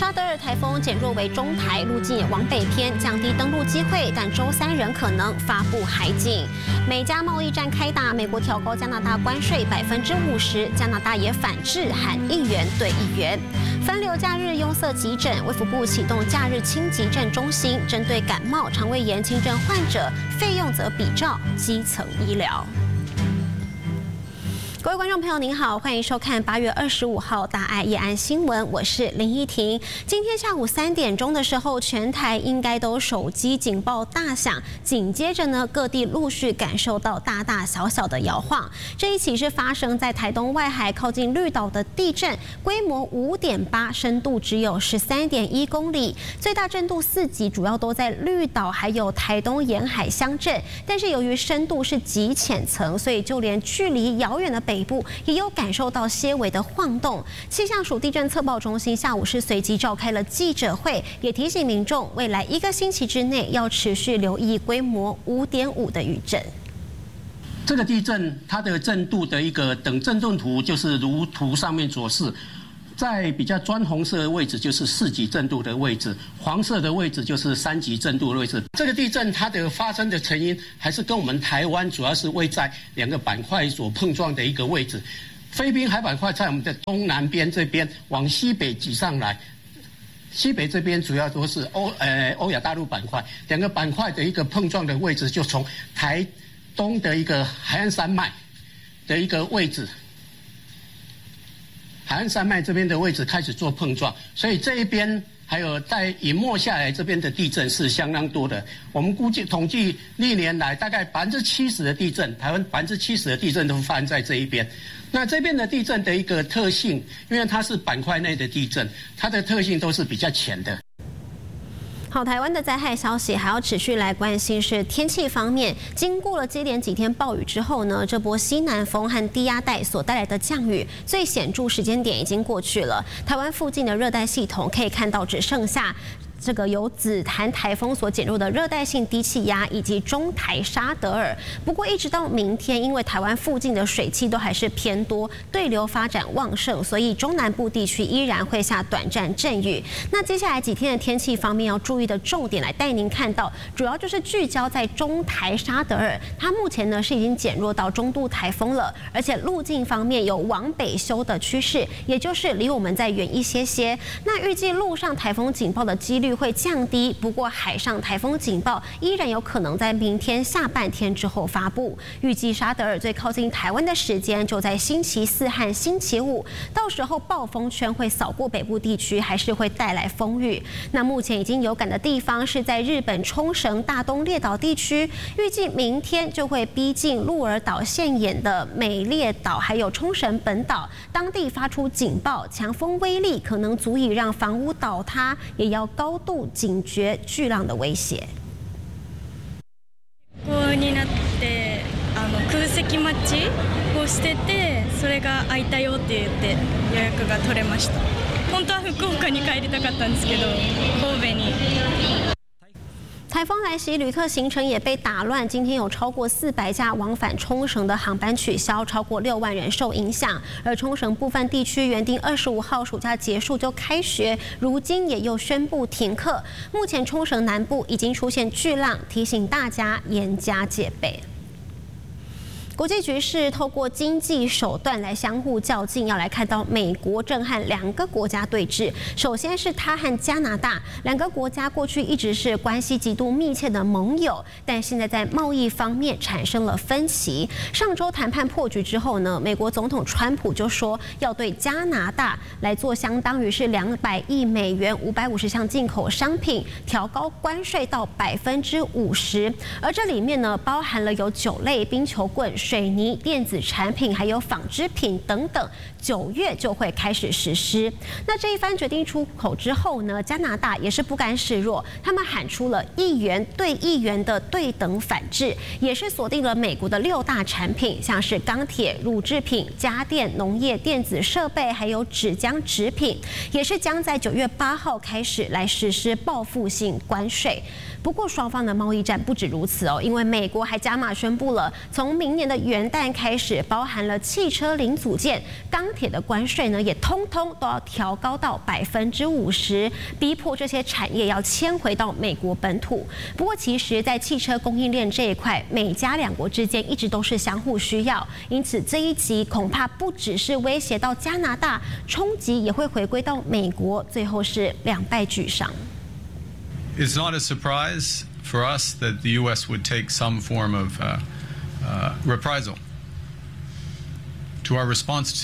沙德尔台风减弱为中台，路径也往北偏，降低登陆机会，但周三仍可能发布海警。美加贸易战开打，美国调高加拿大关税50%，加拿大也反制，喊1元对1元。分流假日拥塞急诊，卫福部启动假日轻急症中心，针对感冒、肠胃炎轻症患者，费用则比照基层医疗。 各位观众朋友，您好，欢迎收看8月25号大爱夜安新闻，我是林依婷。今天下午3点钟的时候，全台应该都手机警报大响，紧接着呢，各地陆续感受到大大小小的摇晃。这一起是发生在台东外海靠近绿岛的地震，规模5.8，深度只有13.1公里，最大震度4级，主要都在绿岛还有台东沿海乡镇。但是由于深度是极浅层，所以就连距离遥远的北部也有感受到些微的晃动。气象署地震测报中心下午是随即召开了记者会，也提醒民众未来1个星期之内要持续留意规模5.5的余震。 这个地震它的震度的一个等震动图就是如图上面所示。 在比较砖红色的位置就是4级震度的位置，黄色的位置就是3级震度的位置。这个地震它的发生的成因还是跟我们台湾主要是位在2个板块所碰撞的一个位置。菲律宾海板块在我们的东南边这边往西北挤上来，西北这边主要都是欧亚大陆板块，2个板块的一个碰撞的位置就从台东的一个海岸山脉的一个位置。 海岸山脉这边的位置开始做碰撞，所以这一边还有在隐没下来这边的地震是相当多的。我们估计统计历年来大概70%的地震，台湾70%的地震都发生在这一边。那这边的地震的一个特性，因为它是板块内的地震，它的特性都是比较浅的。 好，台湾的灾害消息还要持续来关心是天气方面。经过了接连几天暴雨之后呢，这波西南风和低压带所带来的降雨，最显著时间点已经过去了。台湾附近的热带系统可以看到只剩下。 这个由紫檀台风所减弱的热带性低气压以及中台沙德尔，不过一直到明天，因为台湾附近的水汽都还是偏多，对流发展旺盛，所以中南部地区依然会下短暂阵雨。那接下来几天的天气方面要注意的重点，来带您看到，主要就是聚焦在中台沙德尔，它目前呢是已经减弱到中度台风了，而且路径方面有往北修的趋势，也就是离我们再远一些些。那预计陆上台风警报的几率 会降低，不过海上台风警报依然有可能在明天下半天之后发布。预计沙德尔最靠近台湾的时间就在星期4和星期5，到时候暴风圈会扫过北部地区，还是会带来风雨。那目前已经有感的地方是在日本冲绳、大东列岛地区，预计明天就会逼近鹿儿岛现眼的美列岛，还有冲绳本岛，当地发出警報，强风威力可能足以让房屋倒塌，也要高度警觉巨浪的威胁。 になって空席待ちをしてて、それが空いたよって言って予約が取れました。本当は福岡に帰りたかったんですけど、神戸に。 台风来袭，旅客行程也被打乱。今天有超过400架往返冲绳的航班取消，超过6万人受影响。而冲绳部分地区原定25号暑假结束就开学，如今也又宣布停课。目前冲绳南部已经出现巨浪，提醒大家严加戒备。 国际局势透过经济手段来相互较劲，要来看到美国正和2个国家对峙。首先是它和加拿大2个国家过去一直是关系极度密切的盟友，但现在在贸易方面产生了分歧。上周谈判破局之后呢，美国总统川普就说要对加拿大来做相当于是200亿美元550项进口商品调高关税到50%，而这里面呢包含了有酒类、冰球棍、 水泥、电子产品还有纺织品等等，9月就会开始实施。那这一番决定出口之后呢，加拿大也是不甘示弱，他们喊出了1元对1元的对等反制，也是锁定了美国的6大产品，像是钢铁、乳制品、家电、农业、电子设备，还有纸浆制品，也是将在9月8号开始来实施报复性关税。不过双方的贸易战不止如此哦，因为美国还加码宣布了，从明年的元旦开始，包含了汽车零组件、钢铁的关税呢，也通通都要调高到50%，逼迫这些产业要迁回到美国本土。不过，其实，在汽车供应链这一块，美加两国之间一直都是相互需要，因此这一集恐怕不只是威胁到加拿大，冲击也会回归到美国，最后是两败俱伤。 It's not a surprise for us that the U.S. would take some form of reprisal to our response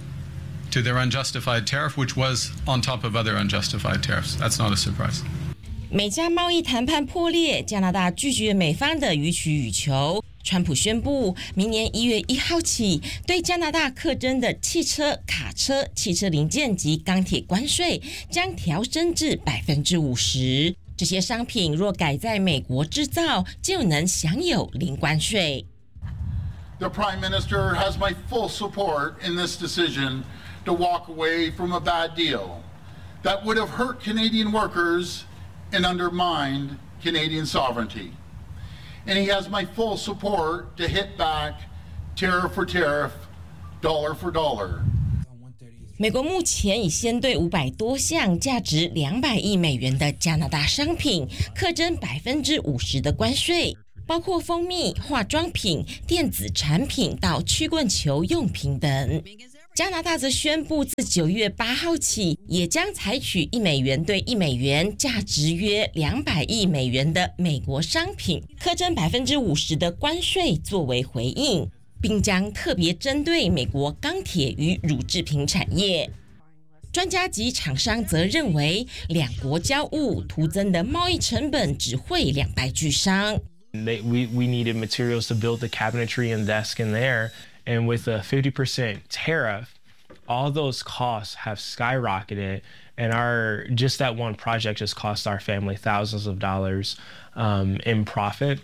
to their unjustified tariff, which was on top of other unjustified tariffs. That's not a surprise. 美加贸易谈判破裂，加拿大拒绝美方的予取予求。川普宣布，明年1月1号起，对加拿大课征的汽车、卡车、汽车零件及钢铁关税将调升至50%。这些商品若改在美国制造，就能享有零关税。 The Prime Minister has my full support in this decision to walk away from a bad deal that would have hurt Canadian workers and undermined Canadian sovereignty. And he has my full support to hit back tariff for tariff, dollar for dollar. 美国目前已先对500多项价值200亿美元的加拿大商品课征50%的关税，包括蜂蜜、化妆品、电子产品到曲棍球用品等。加拿大则宣布，自9月8号起，也将采取1美元对1美元，价值约200亿美元的美国商品课征50%的关税作为回应。并将特别针对美国钢铁与乳制品产业。专家及厂商则认为，两国交恶徒增的贸易成本只会两败俱伤。 We needed materials to build the cabinetry and desk in there, and with a 50% tariff, all those costs have skyrocketed, and just that one project just cost our family thousands of dollars in profit.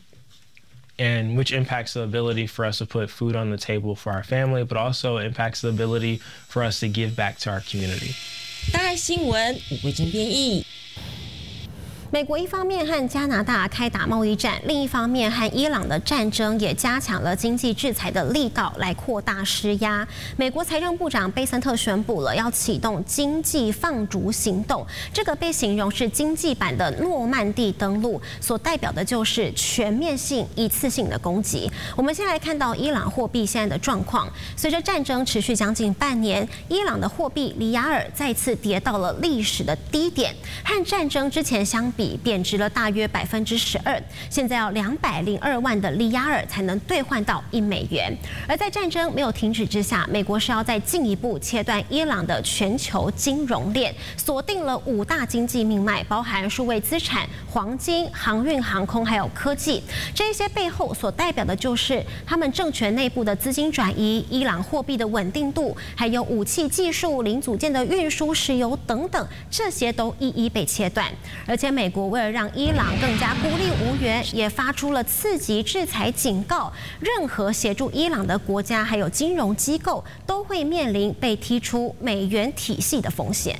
And which impacts the ability for us to put food on the table for our family, but also impacts the ability for us to give back to our community. 大爱新闻吴桂珍编译。 美国一方面和加拿大开打贸易战，另一方面和伊朗的战争也加强了经济制裁的力道，来扩大施压。美国财政部长贝森特宣布了要启动经济放逐行动，这个被形容是经济版的诺曼底登陆，所代表的就是全面性、一次性的攻击。我们先来看到伊朗货币现在的状况，随着战争持续将近半年，伊朗的货币里亚尔再次跌到了历史的低点，和战争之前相比贬值了大约12%，现在要202万的里亚尔才能兑换到1美元。而在战争没有停止之下，美国是要再进一步切断伊朗的全球金融链，锁定了5大经济命脉，包含数位资产、黄金、航运、航空还有科技。这些背后所代表的就是他们政权内部的资金转移、伊朗货币的稳定度，还有武器技术、零组件的运输、石油等等，这些都一一被切断。而且美国为了让伊朗更加孤立无援，也发出了次级制裁警告，任何协助伊朗的国家还有金融机构都会面临被踢出美元体系的风险。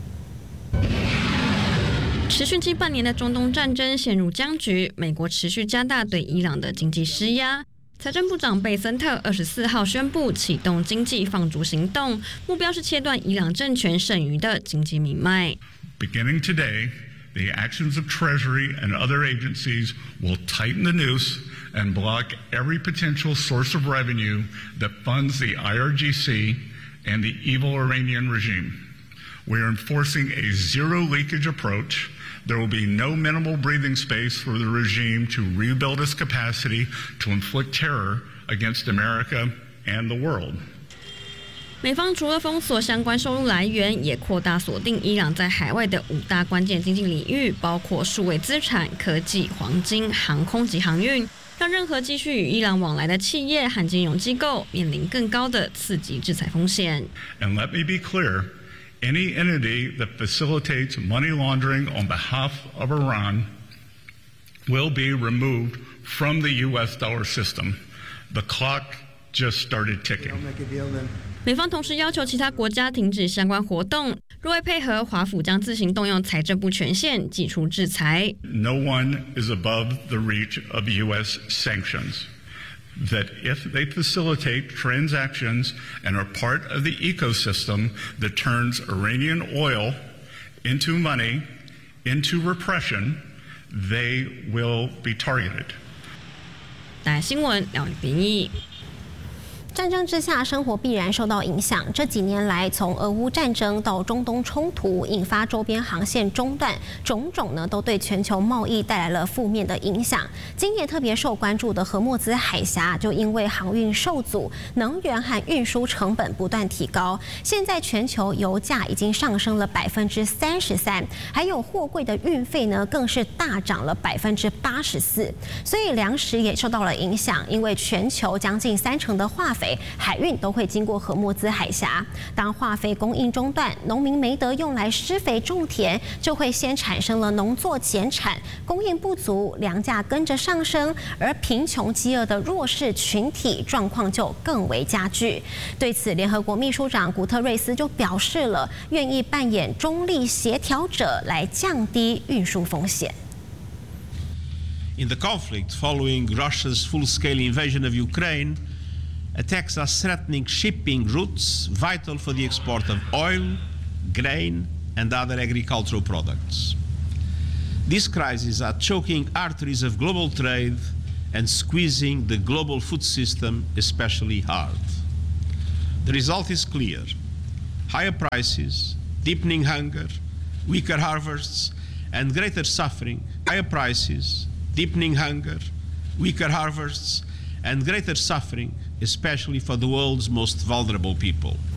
持续近半年的中东战争陷入僵局，美国持续加大对伊朗的经济施压。财政部长贝森特24号宣布启动经济放逐行动，目标是切断伊朗政权剩余的经济命脉。 Beginning today, the actions of Treasury and other agencies will tighten the noose and block every potential source of revenue that funds the IRGC and the evil Iranian regime. We are enforcing a zero leakage approach. There will be no minimal breathing space for the regime to rebuild its capacity to inflict terror against America and the world. 美方除了封锁相关收入来源，也扩大锁定伊朗在海外的5大关键经济领域，包括数位资产、科技、黄金、航空及航运，让任何继续与伊朗往来的企业和金融机构面临更高的次级制裁风险。 And let me be clear, any entity that facilitates money laundering on behalf of Iran will be removed from the U.S. dollar system. The clock just started ticking. 美方同时要求其他国家停止相关活动，若未配合，华府将自行动用财政部权限祭出制裁。 No one is above the reach of U.S. sanctions. that if they facilitate transactions and are part of the ecosystem that turns Iranian oil into money, into repression, they will be targeted. 大新闻廖秉义。 战争之下，生活必然受到影响。这几年来，从俄乌战争到中东冲突，引发周边航线中断，种种呢都对全球贸易带来了负面的影响。今年特别受关注的荷默兹海峡，就因为航运受阻，能源和运输成本不断提高。现在全球油价已经上升了33%，还有货柜的运费呢更是大涨了84%。所以粮食也受到了影响，因为全球将近30%的化肥海运都会经过荷默兹海峡，当化肥供应中断，农民没得用来施肥种田，就会先产生了农作减产，供应不足，粮价跟着上升，而贫穷饥饿的弱势群体状况就更为加剧。对此，联合国秘书长古特瑞斯就表示了，愿意扮演中立协调者来降低运输风险。 In the conflict following Russia's full-scale invasion of Ukraine, attacks are threatening shipping routes vital for the export of oil, grain, and other agricultural products. These crises are choking arteries of global trade and squeezing the global food system especially hard. The result is clear: higher prices, deepening hunger, weaker harvests, and greater suffering. Higher prices, deepening hunger, weaker harvests, and greater suffering, especially for the world's most vulnerable people.